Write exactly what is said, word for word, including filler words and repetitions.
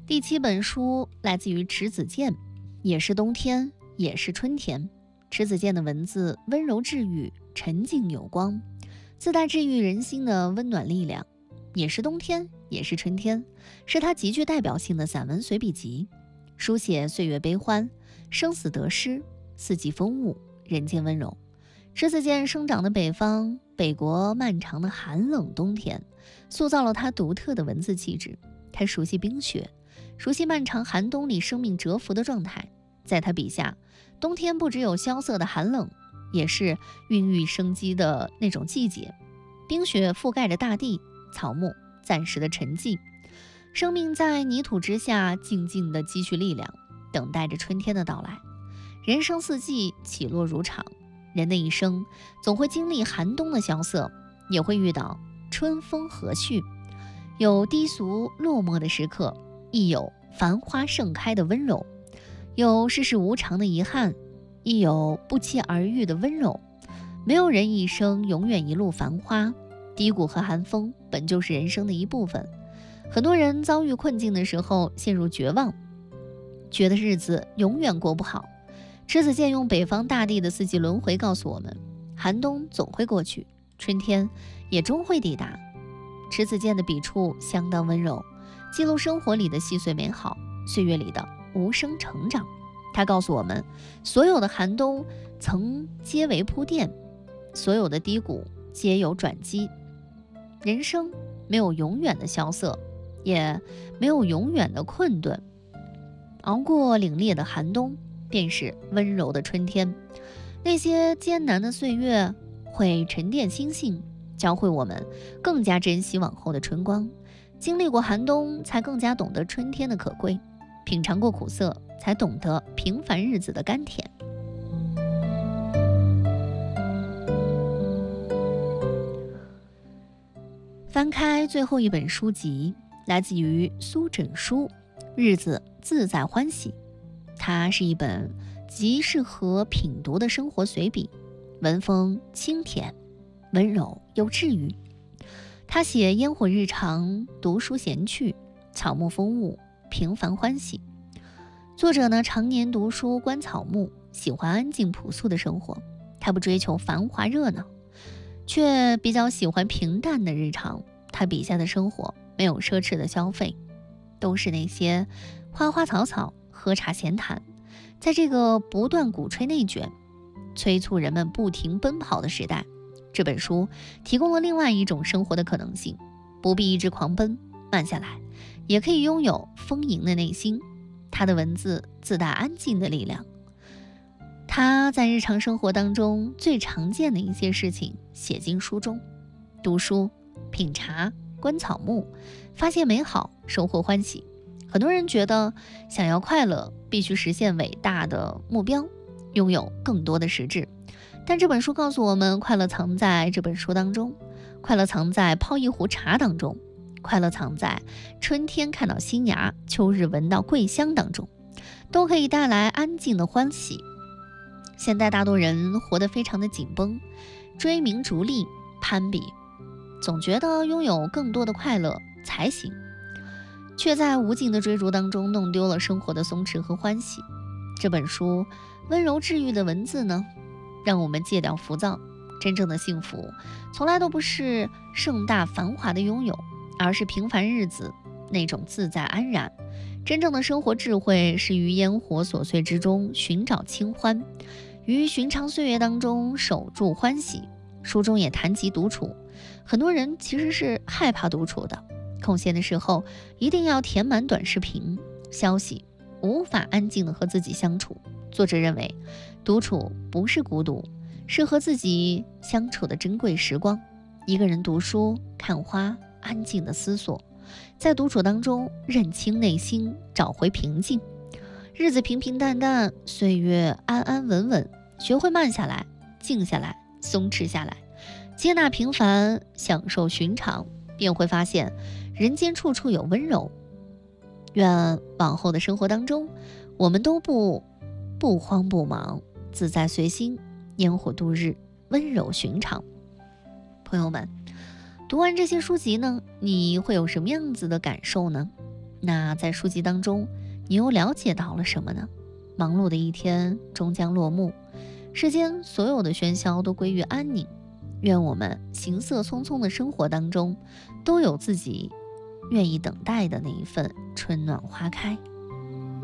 第七本书来自于迟子建，也是冬天，也是春天。迟子建的文字温柔治愈，沉静有光，自带治愈人心的温暖力量。也是冬天，也是春天，是他极具代表性的散文随笔集，书写岁月悲欢，生死得失，四季风物，人间温柔。迟子建生长的北方，北国漫长的寒冷冬天，塑造了他独特的文字气质。他熟悉冰雪，熟悉漫长寒冬里生命蛰伏的状态。在他笔下，冬天不只有萧瑟的寒冷，也是孕育生机的那种季节。冰雪覆盖着大地，草木暂时的沉寂，生命在泥土之下静静地积蓄力量，等待着春天的到来。人生四季起落如常，人的一生总会经历寒冬的萧瑟，也会遇到春风和煦，有低俗落寞的时刻，亦有繁花盛开的温柔，有世事无常的遗憾，亦有不期而遇的温柔。没有人一生永远一路繁花，低谷和寒风本就是人生的一部分。很多人遭遇困境的时候陷入绝望，觉得日子永远过不好。迟子建用北方大地的四季轮回告诉我们，寒冬总会过去，春天也终会抵达。迟子建的笔触相当温柔，记录生活里的细碎美好，岁月里的无声成长。他告诉我们，所有的寒冬曾皆为铺垫，所有的低谷皆有转机。人生没有永远的萧瑟，也没有永远的困顿。熬过凛冽的寒冬，便是温柔的春天。那些艰难的岁月会沉淀心性，教会我们更加珍惜往后的春光。经历过寒冬，才更加懂得春天的可贵；品尝过苦涩，才懂得平凡日子的甘甜。翻开最后一本书籍，来自于苏枕书《日子自在欢喜》。它是一本极适合品读的生活随笔，文风清甜，温柔又治愈。他写烟火日常，读书闲趣，草木风物，平凡欢喜。作者呢，常年读书观草木，喜欢安静朴素的生活。他不追求繁华热闹，却比较喜欢平淡的日常。他笔下的生活没有奢侈的消费，都是那些花花草草，喝茶闲谈。在这个不断鼓吹内卷，催促人们不停奔跑的时代，这本书提供了另外一种生活的可能性，不必一直狂奔，慢下来，也可以拥有丰盈的内心。他的文字自带安静的力量，他在日常生活当中最常见的一些事情写进书中。读书、品茶、观草木，发现美好，收获欢喜。很多人觉得想要快乐，必须实现伟大的目标，拥有更多的实质。但这本书告诉我们，快乐藏在这本书当中，快乐藏在泡一壶茶当中，快乐藏在春天看到新芽，秋日闻到桂香当中，都可以带来安静的欢喜。现代大多人活得非常的紧绷，追名逐利，攀比，总觉得拥有更多的快乐才行，却在无尽的追逐当中弄丢了生活的松弛和欢喜。这本书温柔治愈的文字呢，让我们戒掉浮躁。真正的幸福从来都不是盛大繁华的拥有，而是平凡日子那种自在安然。真正的生活智慧是于烟火琐碎之中寻找清欢，于寻常岁月当中守住欢喜。书中也谈及独处，很多人其实是害怕独处的，空闲的时候一定要填满短视频消息，无法安静的和自己相处。作者认为，独处不是孤独，是和自己相处的珍贵时光。一个人读书、看花，安静的思索，在独处当中认清内心，找回平静。日子平平淡淡，岁月安安稳稳，学会慢下来，静下来，松弛下来，接纳平凡，享受寻常，便会发现人间处处有温柔。愿往后的生活当中，我们都不不慌不忙，自在随心，烟火度日，温柔寻常。朋友们，读完这些书籍呢，你会有什么样子的感受呢？ 那在书籍当中，你又了解到了什么呢？忙碌的一天终将落幕，世间所有的喧嚣都归于安宁。愿我们行色匆匆的生活当中，都有自己愿意等待的那一份春暖花开。